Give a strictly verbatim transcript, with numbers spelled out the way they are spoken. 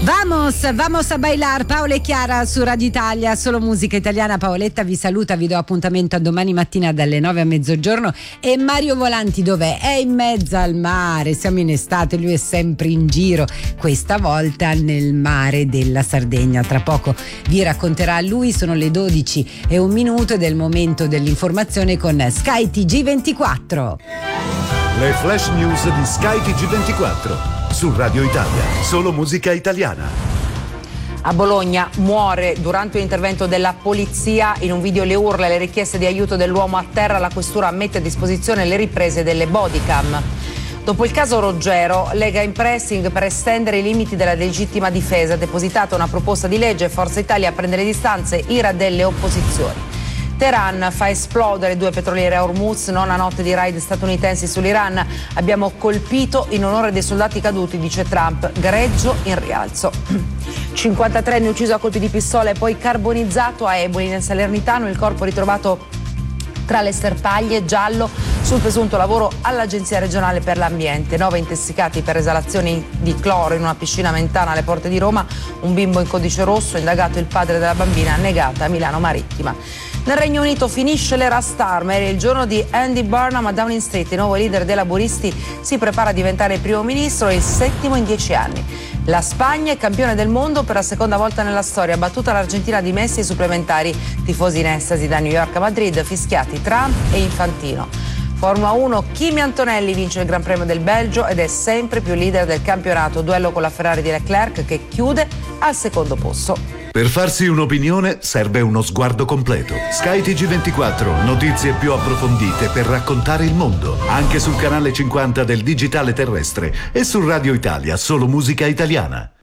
Vamos, vamos a bailar. Paola e Chiara su Radio Italia, solo musica italiana. Paoletta vi saluta, vi do appuntamento a domani mattina dalle nove a mezzogiorno. E Mario Volanti dov'è? È in mezzo al mare, siamo in estate, lui è sempre in giro, questa volta nel mare della Sardegna. Tra poco vi racconterà lui. Sono le dodici e un minuto ed è il momento dell'informazione con Sky T G ventiquattro. Le flash news di Sky T G ventiquattro su Radio Italia, solo musica italiana. A Bologna muore durante un intervento della polizia. In un video le urla e le richieste di aiuto dell'uomo a terra. La questura mette a disposizione le riprese delle bodycam. Dopo il caso Roggero, Lega in pressing per estendere i limiti della legittima difesa. Ha depositato una proposta di legge. Forza Italia prende le distanze, ira delle opposizioni. Teheran fa esplodere due petroliere a Hormuz, nona notte di raid statunitensi sull'Iran. Abbiamo colpito in onore dei soldati caduti, dice Trump, greggio in rialzo. cinquantatreenne ucciso a colpi di pistola e poi carbonizzato a Eboli nel Salernitano, il corpo ritrovato tra le sterpaglie, giallo sul presunto lavoro all'Agenzia regionale per l'ambiente. Nove intossicati per esalazioni di cloro in una piscina mentana alle porte di Roma, un bimbo in codice rosso, indagato il padre della bambina, negata a Milano Marittima. Nel Regno Unito finisce l'era Starmer, il giorno di Andy Burnham a Downing Street, il nuovo leader dei laburisti si prepara a diventare il primo ministro, il settimo in dieci anni. La Spagna è campione del mondo per la seconda volta nella storia, battuta l'Argentina di Messi ai supplementari, tifosi in estasi da New York a Madrid, fischiati Trump e Infantino. Formula uno, Kimi Antonelli vince il Gran Premio del Belgio ed è sempre più leader del campionato, duello con la Ferrari di Leclerc che chiude al secondo posto. Per farsi un'opinione serve uno sguardo completo. Sky T G ventiquattro, notizie più approfondite per raccontare il mondo, anche sul canale cinquanta del digitale terrestre e su Radio Italia, solo musica italiana.